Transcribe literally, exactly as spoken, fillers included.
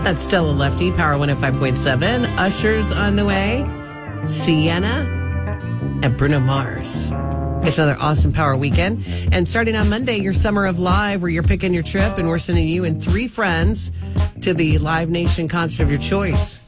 That's Stella Lefty, Power one oh five point seven. Usher's on the way. Sienna and Bruno Mars. It's another awesome Power weekend. And starting on Monday, your Summer of Live, where you're picking your trip, and we're sending you and three friends to the Live Nation concert of your choice.